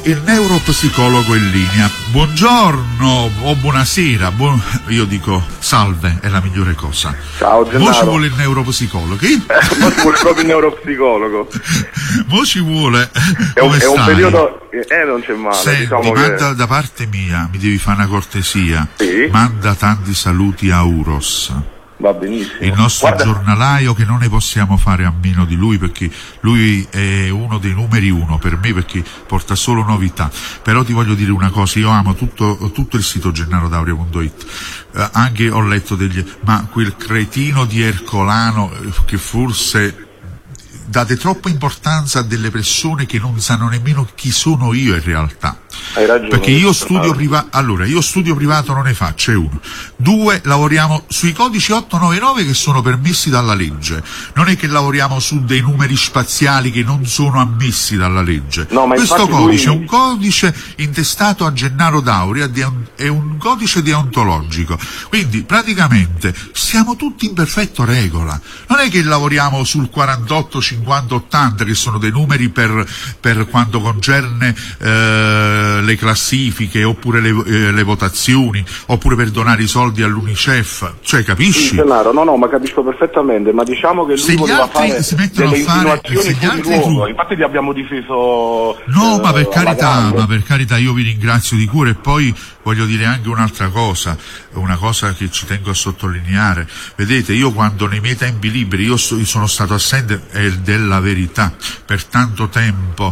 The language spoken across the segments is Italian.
il neuropsicologo in linea. Buongiorno o buonasera, io dico salve, è la migliore cosa. Ciao Gennaro. Mo ci vuole il neuropsicologo. Mo ci vuole proprio il neuropsicologo. Mo ci vuole. È un periodo. Non c'è male. Senti, diciamo manda da parte mia, mi devi fare una cortesia. Sì? Manda tanti saluti a Uros. Va benissimo. Il nostro giornalaio, che non ne possiamo fare a meno di lui, perché lui è uno dei numeri uno per me, perché porta solo novità. Però ti voglio dire una cosa, io amo tutto il sito gennarodauria.it, anche ho letto ma quel cretino di Ercolano, che forse date troppa importanza a delle persone che non sanno nemmeno chi sono io in realtà. Hai ragione. Perché io studio privato, allora io studio privato non ne faccio, è uno. Due, lavoriamo sui codici 899 che sono permessi dalla legge. Non è che lavoriamo su dei numeri spaziali che non sono ammessi dalla legge. No, ma questo codice è un codice intestato a Gennaro Dauria, è un codice deontologico. Quindi praticamente siamo tutti in perfetta regola. Non è che lavoriamo sul 48, 50, 80 che sono dei numeri per quanto concerne le classifiche, oppure le votazioni, oppure per donare i soldi all'UNICEF, cioè capisci? Sì, no, ma capisco perfettamente, ma diciamo che lui voleva fare delle insinuazioni fuori luogo, infatti li abbiamo difeso. No, ma per carità, io vi ringrazio di cuore. E poi voglio dire anche un'altra cosa, una cosa che ci tengo a sottolineare. Vedete, io quando nei miei tempi liberi, io sono stato assente della Verità per tanto tempo,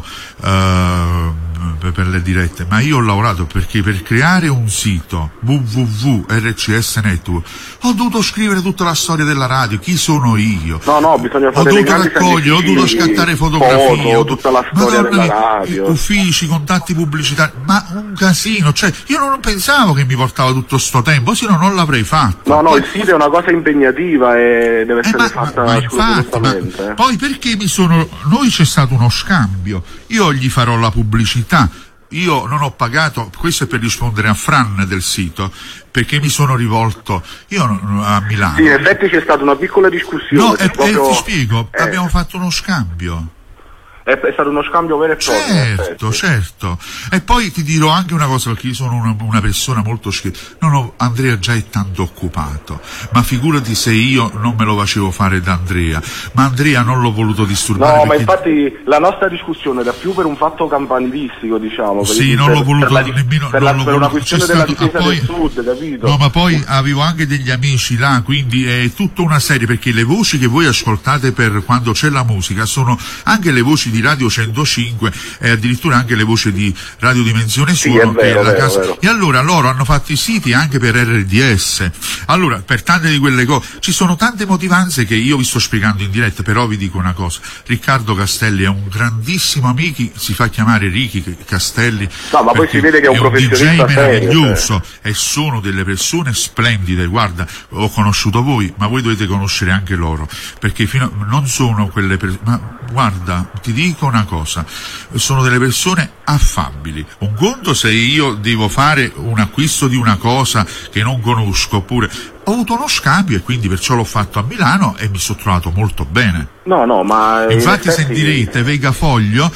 per le dirette, ma io ho lavorato perché per creare un sito www.rcs Network ho dovuto scrivere tutta la storia della radio, chi sono io, bisogna fare, ho dovuto raccogliere, ho dovuto scattare fotografie, tutta la storia della radio, uffici, contatti pubblicitari, ma un casino, cioè io non pensavo che mi portava tutto sto tempo, se no non l'avrei fatto. No, il sito è una cosa impegnativa e deve essere fatta scrupolosamente. Poi perché noi c'è stato uno scambio, io gli farò la pubblicità. Io non ho pagato, questo è per rispondere a Fran del sito, perché mi sono rivolto io a Milano. Sì, in effetti c'è stata una piccola discussione. Ti spiego, abbiamo fatto uno scambio. È stato uno scambio vero e proprio. Certo. E poi ti dirò anche una cosa, perché io sono una persona molto Andrea già è tanto occupato, ma figurati se io non me lo facevo fare da Andrea, ma Andrea non l'ho voluto disturbare. No, ma infatti la nostra discussione era più per un fatto campanilistico, diciamo. Sì, non l'ho voluto nemmeno. Per una questione della difesa del Sud, capito? No, ma poi avevo anche degli amici là, quindi è tutta una serie, perché le voci che voi ascoltate per quando c'è la musica sono anche le voci di Radio 105 e addirittura anche le voci di Radio Dimensione Suono, che è la casa. Vero. E allora loro hanno fatto i siti anche per RDS. Allora, per tante di quelle cose ci sono tante motivanze che io vi sto spiegando in diretta, però vi dico una cosa: Riccardo Castelli è un grandissimo amico, si fa chiamare Ricky Castelli. No, ma poi si vede che è un professionista DJ meraviglioso, e sono delle persone splendide. Guarda, ho conosciuto voi, ma voi dovete conoscere anche loro, perché non sono quelle persone, ma guarda, ti dico una cosa, sono delle persone affabili. Un conto se io devo fare un acquisto di una cosa che non conosco, oppure ho avuto uno scambio e quindi perciò l'ho fatto a Milano e mi sono trovato molto bene. No, ma infatti sentirete Vegafoglio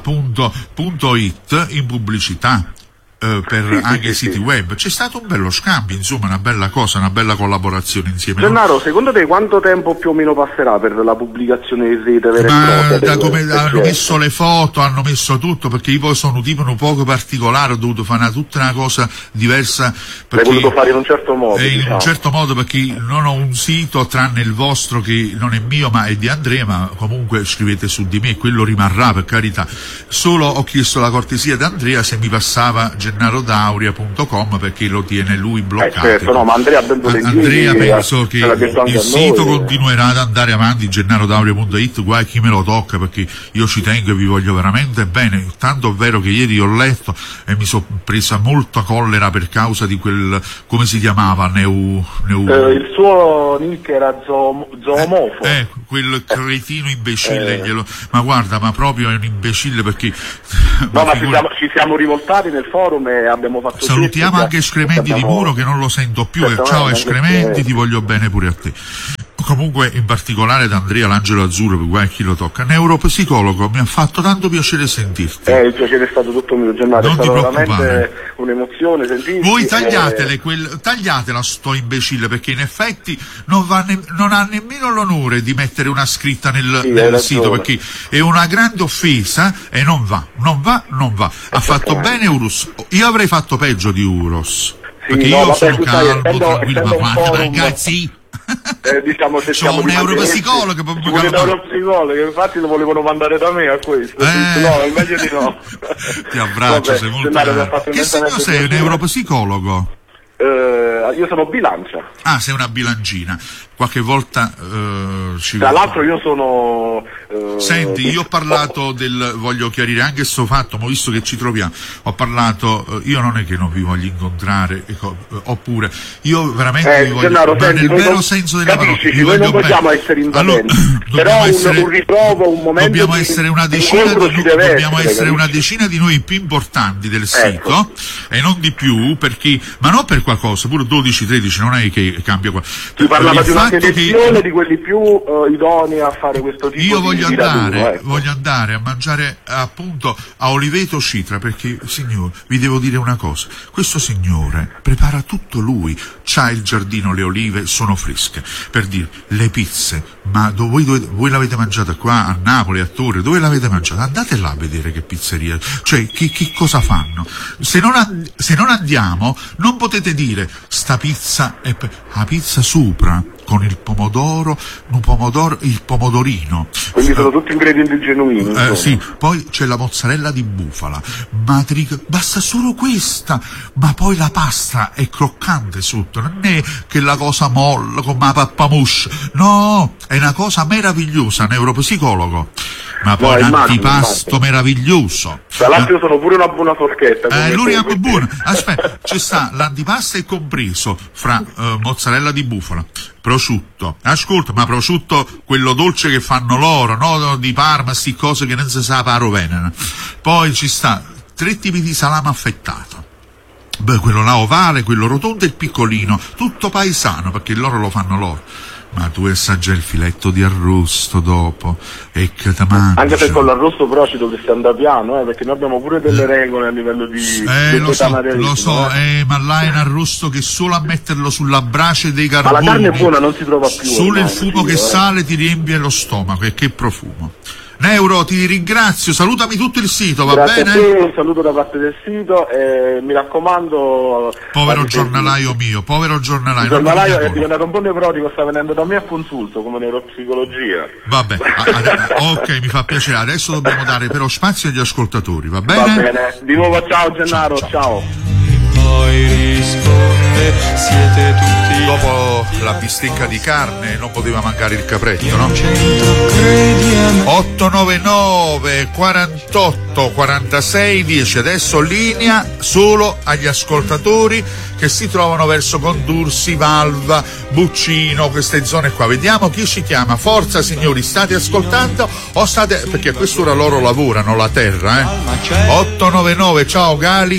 .it in pubblicità. Per anche siti web c'è stato un bello scambio, insomma una bella cosa, una bella collaborazione insieme. Gennaro, secondo te quanto tempo più o meno passerà per la pubblicazione di rete vera e propria? Da come hanno messo le foto, hanno messo tutto, perché io poi sono un tipo un poco particolare, ho dovuto fare tutta una cosa diversa. L'hai voluto fare in un certo modo? In un certo modo, perché non ho un sito tranne il vostro che non è mio ma è di Andrea, ma comunque scrivete su di me, quello rimarrà, per carità. Solo ho chiesto la cortesia di Andrea se mi passava gennarodauria.com, perché lo tiene lui bloccato. Certo, no, ma Andrea penso che il sito continuerà ad andare avanti, gennarodauria.it, guai chi me lo tocca, perché io ci tengo e vi voglio veramente bene, tanto è vero che ieri ho letto e mi sono presa molta collera per causa di quel, come si chiamava, il suo nick era zoomofo, quel cretino imbecille, ma guarda, ma proprio è un imbecille, perché no, ma ci siamo rivoltati nel forum e abbiamo fatto. Salutiamo anche Escrementi di Muro, che non lo sento più. Ciao Escrementi, ti voglio bene pure a te. comunque in particolare da Andrea l'Angelo Azzurro, per guai chi lo tocca, neuropsicologo, mi ha fatto tanto piacere sentirti. Il piacere è stato tutto mio, Gennaro, è stato veramente un'emozione sentirti. Voi tagliatela sto imbecille, perché in effetti non ha nemmeno l'onore di mettere una scritta nel sito, perché è una grande offesa e non va. Ha fatto bene Uros, io avrei fatto peggio di Uros, perché io sono calmo, tranquillo, ma guarda ragazzi, diciamo, c'ho un neuropsicologo, infatti lo volevano mandare da me a questo. No, è meglio di no. Ti abbraccio, sei molto che segno sei, un neuropsicologo? Io sono bilancia. Ah, sei una bilancina. Qualche volta tra l'altro io sono senti, io ho parlato voglio chiarire anche sto fatto, ma visto che ci troviamo, ho parlato, io non è che non vi voglio incontrare, oppure io veramente vi voglio, Gennaro, ma nel vero senso della parola, noi non possiamo essere invadenti, però un ritrovo, un momento dobbiamo essere una decina di noi più importanti del sito, e non di più, perché, ma non per qualcosa, pure 12-13 non è che cambia qua. Si parlava di una selezione di quelli più idonei a fare questo tipo io voglio andare a mangiare appunto a Oliveto Citra, perché signore, vi devo dire una cosa, questo signore prepara tutto lui, c'ha il giardino, le olive sono fresche, per dire, le pizze, ma voi l'avete mangiata qua a Napoli, a Torre, dove l'avete mangiata? Andate là a vedere che pizzeria, cioè che cosa fanno. Se non andiamo non potete dire sta pizza è la pizza sopra con il pomodoro, il pomodorino. Quindi sono tutti ingredienti genuini. Sì, poi c'è la mozzarella di bufala, basta solo questa, ma poi la pasta è croccante sotto, non è che la cosa molla come la pappamuscia, no, è una cosa meravigliosa, neuropsicologo. Ma poi un antipasto meraviglioso. Tra l'altro io sono pure una buona forchetta. Lui è buono. Aspetta, ci sta l'antipasto è compreso fra mozzarella di bufala, prosciutto. Ascolta, ma prosciutto quello dolce che fanno loro, no? Di Parma, sti cose che non si sa paro bene. Poi ci sta 3 tipi di salame affettato. Quello là ovale, quello rotondo e il piccolino, tutto paesano, perché loro lo fanno loro. Ma tu assaggia il filetto di arrosto dopo e che te mangi. Anche se con l'arrosto però ci dovresti andare piano, perché noi abbiamo pure delle regole a livello di lo so, ma là è un arrosto che solo a metterlo sulla brace dei carboni, ma la carne buona non si trova più, solo il fumo che sale ti riempie lo stomaco, e che profumo. Neuro, ti ringrazio, salutami tutto il sito, va Grazie bene? A te, un saluto da parte del sito e mi raccomando. Povero giornalaio mio, povero giornalaio. Il giornalaio è diventato un po' nevrotico, sta venendo da me a consulto come neuropsicologia. Vabbè, ok, mi fa piacere, adesso dobbiamo dare però spazio agli ascoltatori, va bene? Va bene, di nuovo ciao Gennaro, ciao. Poi risponde, siete tutti. Dopo la bistecca di carne non poteva mancare il capretto, no? 899 48 46 10. Adesso linea solo agli ascoltatori che si trovano verso Condursi, Valva, Buccino, queste zone qua. Vediamo chi ci chiama. Forza signori, state ascoltando o state, perché a quest'ora loro lavorano la terra, 899, ciao Gali.